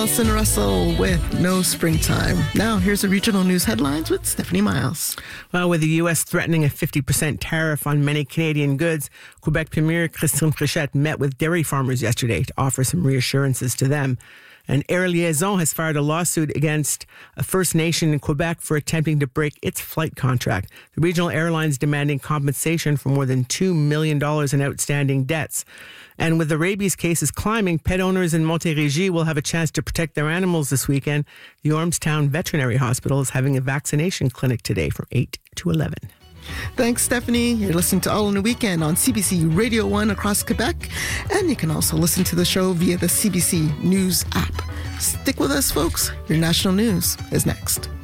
Allison Russell with No Springtime. Now, here's the regional news headlines with Stephanie Miles. Well, with the U.S. threatening a 50% tariff on many Canadian goods, Quebec Premier Christine Fréchette met with dairy farmers yesterday to offer some reassurances to them. And Air Liaison has filed a lawsuit against a First Nation in Quebec for attempting to break its flight contract. The regional airline's demanding compensation for more than $2 million in outstanding debts. And with the rabies cases climbing, pet owners in Montérégie will have a chance to protect their animals this weekend. The Ormstown Veterinary Hospital is having a vaccination clinic today from 8 to 11. Thanks, Stephanie. You're listening to All in a Weekend on CBC Radio 1 across Quebec. And you can also listen to the show via the CBC News app. Stick with us, folks. Your national news is next.